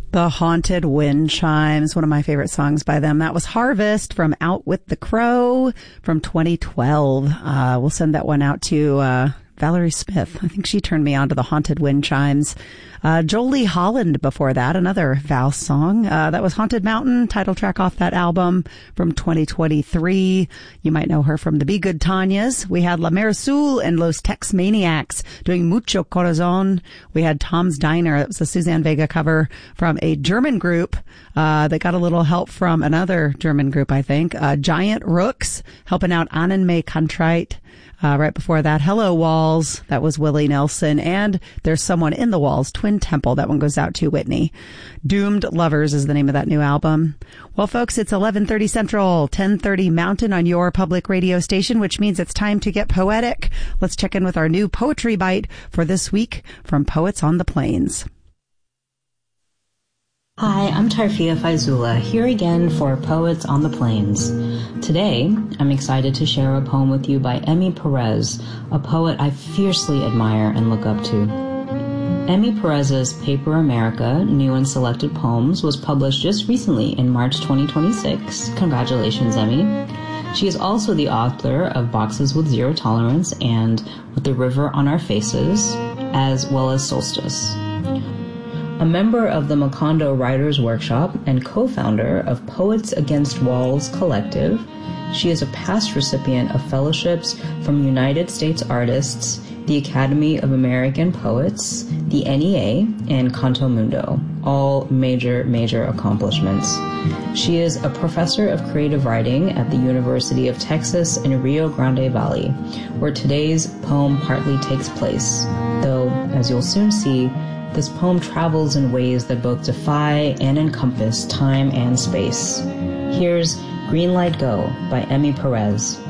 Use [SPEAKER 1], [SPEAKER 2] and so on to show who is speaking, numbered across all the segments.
[SPEAKER 1] The Haunted Wind Chimes, one of my favorite songs by them. That was Harvest from Out with the Crow from 2012. We'll send that one out to Valerie Smith. I think she turned me on to the Haunted Wind Chimes. Jolie Holland before that, another Val song. That was Haunted Mountain, title track off that album from 2023. You might know her from the Be Good Tanyas. We had La Marisul and Los Tex Maniacs doing Mucho Corazon. We had Tom's Diner. That was a Suzanne Vega cover from a German group that got a little help from another German group, I think. Giant Rooks helping out Annen May Contrite. Right before that, Hello Walls. That was Willie Nelson. And There's Someone in the Walls, Twin Temple. That one goes out to Whitney. Doomed Lovers is the name of that new album. Well, folks, it's 11:30 Central, 10:30 Mountain on your public radio station, which means it's time to get poetic. Let's check in with our new Poetry Bite for this week from Poets on the Plains.
[SPEAKER 2] Hi, I'm Tarfia Faizullah, here again for Poets on the Plains. Today, I'm excited to share a poem with you by Emi Perez, a poet I fiercely admire and look up to. Emi Perez's Paper America, New and Selected Poems, was published just recently in March 2026. Congratulations, Emi. She is also the author of Boxes with Zero Tolerance and With the River on Our Faces, as well as Solstice. A member of the Macondo Writers Workshop and co-founder of Poets Against Walls Collective, she is a past recipient of fellowships from United States Artists, the Academy of American Poets, the NEA, and Canto Mundo, all major accomplishments. She is a professor of creative writing at the University of Texas in Rio Grande Valley, where today's poem partly takes place, though, as you'll soon see, this poem travels in ways that both defy and encompass time and space. Here's Green Light Go by Emi Perez.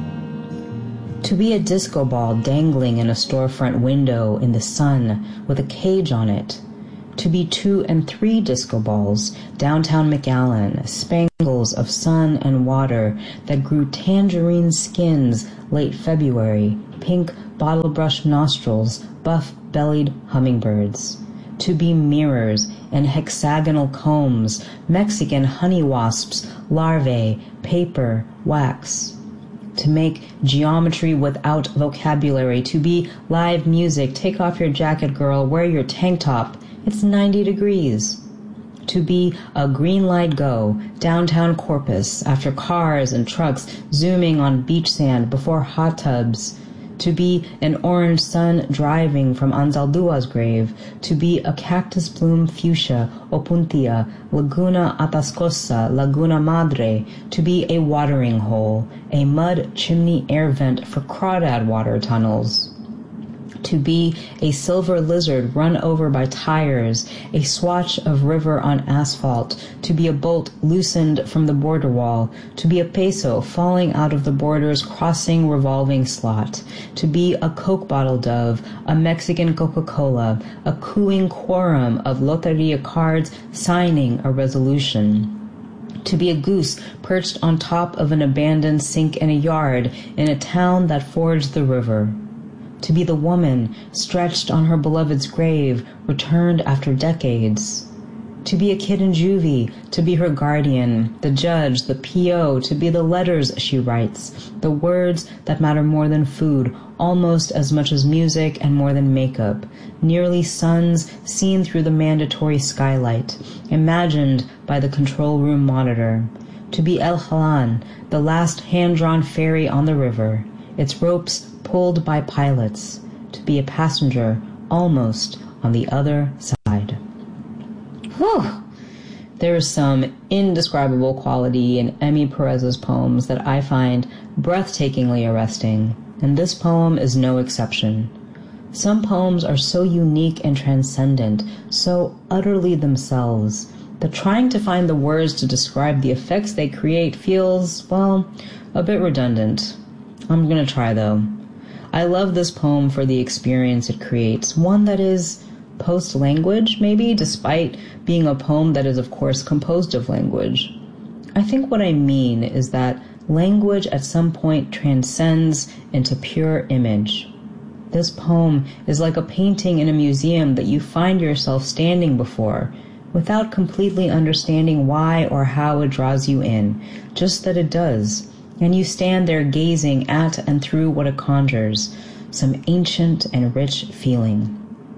[SPEAKER 2] To be a disco ball dangling in a storefront window in the sun with a cage on it. To be 2 and 3 disco balls downtown McAllen, spangles of sun and water that grew tangerine skins late February, pink bottle-brush nostrils, buff-bellied hummingbirds. To be mirrors and hexagonal combs, Mexican honey wasps, larvae, paper, wax. To make geometry without vocabulary. To be live music. Take off your jacket, girl. Wear your tank top. It's 90 degrees. To be a green light go downtown Corpus after cars and trucks zooming on beach sand before hot tubs. To be an orange sun driving from Anzaldua's grave. To be a cactus bloom fuchsia, Opuntia, Laguna Atascosa, Laguna Madre. To be a watering hole, a mud chimney air vent for crawdad water tunnels. To be a silver lizard run over by tires, a swatch of river on asphalt, to be a bolt loosened from the border wall, to be a peso falling out of the border's crossing revolving slot, to be a Coke bottle dove, a Mexican Coca-Cola, a cooing quorum of Loteria cards signing a resolution. To be a goose perched on top of an abandoned sink in a yard in a town that forged the river. To be the woman stretched on her beloved's grave, returned after decades. To be a kid in juvie, to be her guardian, the judge, the PO, to be the letters she writes, the words that matter more than food, almost as much as music and more than makeup, nearly suns seen through the mandatory skylight, imagined by the control room monitor. To be El Halan, the last hand-drawn ferry on the river, its ropes pulled by pilots, to be a passenger almost on the other side. Whew! There is some indescribable quality in Emi Perez's poems that I find breathtakingly arresting, and this poem is no exception. Some poems are so unique and transcendent, so utterly themselves, that trying to find the words to describe the effects they create feels, well, a bit redundant. I'm gonna try, though. I love this poem for the experience it creates, one that is post-language, maybe, despite being a poem that is, of course, composed of language. I think what I mean is that language at some point transcends into pure image. This poem is like a painting in a museum that you find yourself standing before, without completely understanding why or how it draws you in, just that it does, and you stand there gazing at and through what it conjures, some ancient and rich feeling.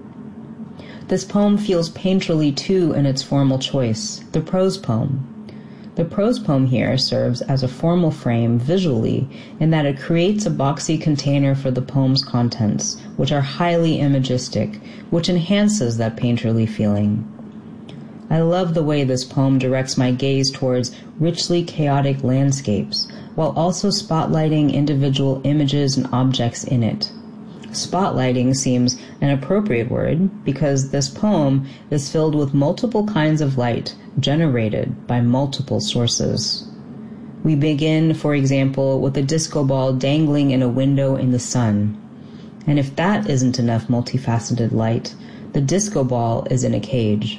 [SPEAKER 2] This poem feels painterly too in its formal choice, the prose poem. The prose poem here serves as a formal frame visually in that it creates a boxy container for the poem's contents, which are highly imagistic, which enhances that painterly feeling. I love the way this poem directs my gaze towards richly chaotic landscapes, while also spotlighting individual images and objects in it. Spotlighting seems an appropriate word because this poem is filled with multiple kinds of light generated by multiple sources. We begin, for example, with a disco ball dangling in a window in the sun. And if that isn't enough multifaceted light, the disco ball is in a cage.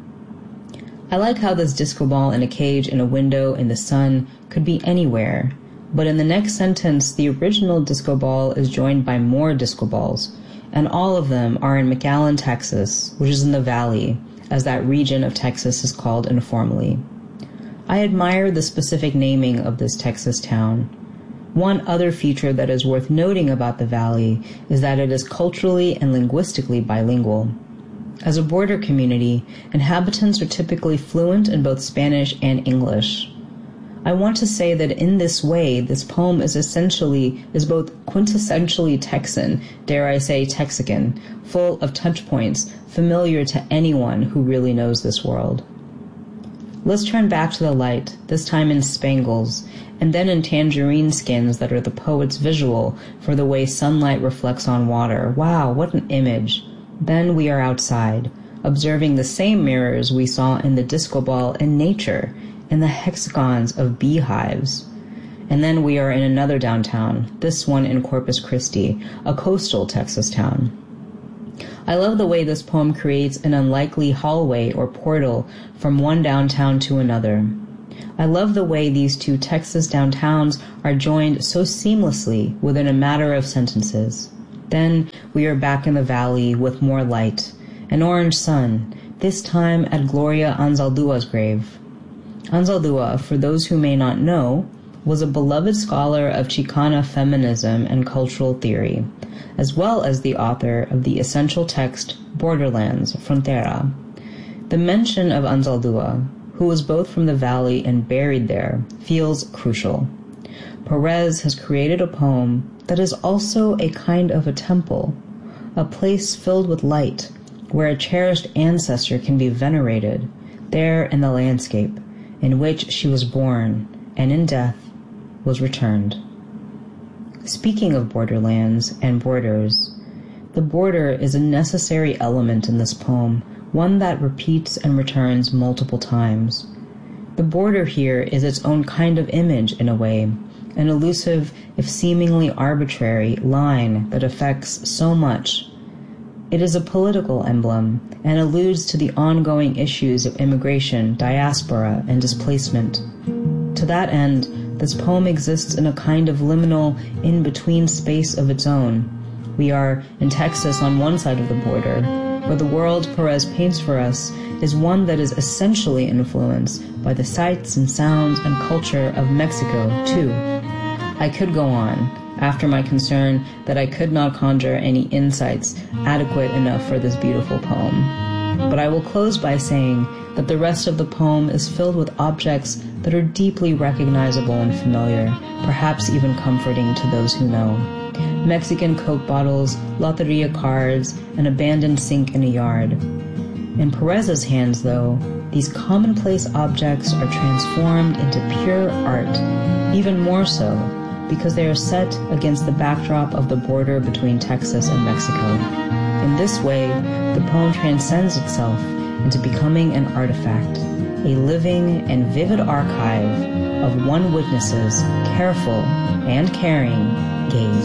[SPEAKER 2] I like how this disco ball in a cage in a window in the sun could be anywhere, but in the next sentence, the original disco ball is joined by more disco balls, and all of them are in McAllen, Texas, which is in the Valley, as that region of Texas is called informally. I admire the specific naming of this Texas town. One other feature that is worth noting about the Valley is that it is culturally and linguistically bilingual. As a border community, inhabitants are typically fluent in both Spanish and English. I want to say that in this way, this poem is both quintessentially Texan, dare I say Texican, full of touch points, familiar to anyone who really knows this world. Let's turn back to the light, this time in spangles, and then in tangerine skins that are the poet's visual for the way sunlight reflects on water. Wow, what an image. Then we are outside, observing the same mirrors we saw in the disco ball in nature, in the hexagons of beehives. And then we are in another downtown, this one in Corpus Christi, a coastal Texas town. I love the way this poem creates an unlikely hallway or portal from one downtown to another. I love the way these two Texas downtowns are joined so seamlessly within a matter of sentences. Then we are back in the valley with more light, an orange sun, this time at Gloria Anzaldua's grave. Anzaldúa, for those who may not know, was a beloved scholar of Chicana feminism and cultural theory, as well as the author of the essential text Borderlands, Frontera. The mention of Anzaldúa, who was both from the valley and buried there, feels crucial. Perez has created a poem that is also a kind of a temple, a place filled with light, where a cherished ancestor can be venerated, there in the landscape, in which she was born, and in death was returned. Speaking of borderlands and borders, the border is a necessary element in this poem, one that repeats and returns multiple times. The border here is its own kind of image in a way, an elusive, if seemingly arbitrary, line that affects so much. It is a political emblem and alludes to the ongoing issues of immigration, diaspora, and displacement. To that end, this poem exists in a kind of liminal, in-between space of its own. We are in Texas on one side of the border, but the world Perez paints for us is one that is essentially influenced by the sights and sounds and culture of Mexico, too. I could go on, after my concern that I could not conjure any insights adequate enough for this beautiful poem. But I will close by saying that the rest of the poem is filled with objects that are deeply recognizable and familiar, perhaps even comforting to those who know. Mexican Coke bottles, Loteria cards, an abandoned sink in a yard. In Perez's hands, though, these commonplace objects are transformed into pure art, even more so because they are set against the backdrop of the border between Texas and Mexico. In this way, the poem transcends itself into becoming an artifact, a living and vivid archive of one witness's careful and caring gaze.